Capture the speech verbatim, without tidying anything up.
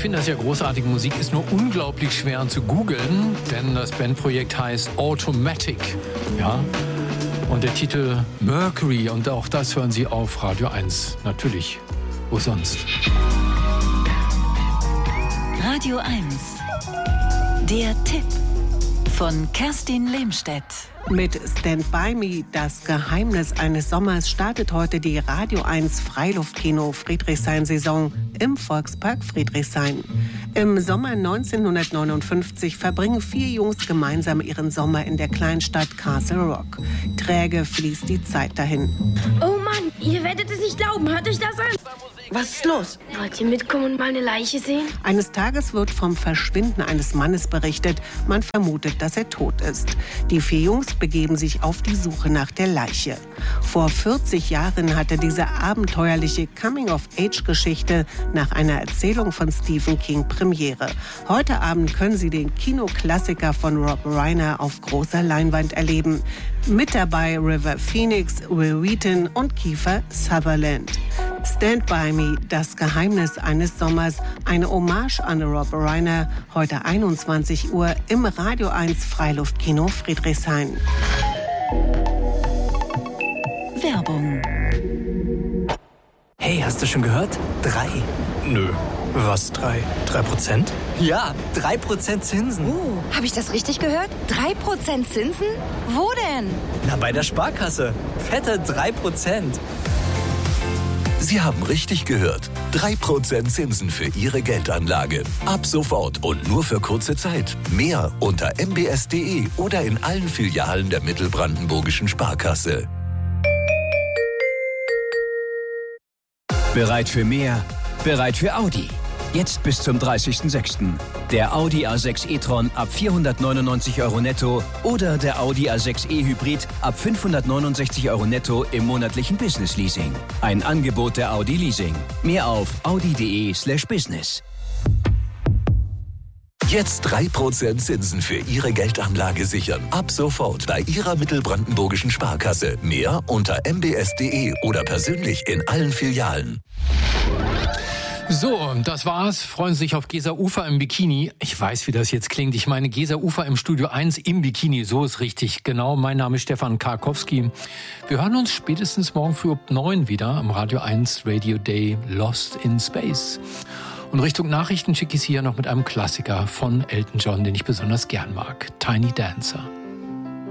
finde das ja großartige Musik, ist nur unglaublich schwer zu googeln, denn das Bandprojekt heißt Automatic. Ja? Und der Titel Mercury, und auch das hören Sie auf Radio eins. Natürlich. Wo sonst? Radio eins. Der Tipp von Kerstin Lehmstedt. Mit Stand By Me, das Geheimnis eines Sommers, startet heute die Radio eins Freiluftkino Friedrichshain-Saison im Volkspark Friedrichshain. Im Sommer neunzehnhundertneunundfünfzig verbringen vier Jungs gemeinsam ihren Sommer in der Kleinstadt Castle Rock. Träge fließt die Zeit dahin. Oh Mann, ihr werdet es nicht glauben. Hört euch das an. Was ist los? Wollt ihr mitkommen und mal eine Leiche sehen? Eines Tages wird vom Verschwinden eines Mannes berichtet. Man vermutet, dass er tot ist. Die vier Jungs begeben sich auf die Suche nach der Leiche. Vor vierzig Jahren hatte diese abenteuerliche Coming-of-Age-Geschichte nach einer Erzählung von Stephen King Premiere. Heute Abend können Sie den Kinoklassiker von Rob Reiner auf großer Leinwand erleben. Mit dabei River Phoenix, Will Wheaton und Kiefer Sutherland. Stand By Me, das Geheimnis eines Sommers, eine Hommage an Rob Reiner, heute einundzwanzig Uhr im Radio eins Freiluftkino Friedrichshain. Werbung. Hey, hast du schon gehört? Drei. Nö. Was, drei? Drei Prozent? Ja, drei Prozent Zinsen. Oh, habe ich das richtig gehört? Drei Prozent Zinsen? Wo denn? Na, bei der Sparkasse. Fette drei Prozent. Sie haben richtig gehört. drei Prozent Zinsen für Ihre Geldanlage. Ab sofort und nur für kurze Zeit. Mehr unter m b s punkt d e oder in allen Filialen der Mittelbrandenburgischen Sparkasse. Bereit für mehr? Bereit für Audi. Jetzt bis zum dreißigsten sechsten Der Audi A sechs e-tron ab vierhundertneunundneunzig Euro netto oder der Audi A sechs e Hybrid ab fünfhundertneunundsechzig Euro netto im monatlichen Business Leasing. Ein Angebot der Audi Leasing. Mehr auf audi punkt de slash business. Jetzt drei Prozent Zinsen für Ihre Geldanlage sichern. Ab sofort bei Ihrer Mittelbrandenburgischen Sparkasse. Mehr unter m b s punkt d e oder persönlich in allen Filialen. So, das war's. Freuen Sie sich auf Gesa Ufer im Bikini. Ich weiß, wie das jetzt klingt. Ich meine Gesa Ufer im Studio eins im Bikini. So ist richtig. Genau, mein Name ist Stefan Karkowski. Wir hören uns spätestens morgen früh um neun wieder am Radio eins Radio Day Lost in Space. Und Richtung Nachrichten schicke ich Sie hier noch mit einem Klassiker von Elton John, den ich besonders gern mag. Tiny Dancer.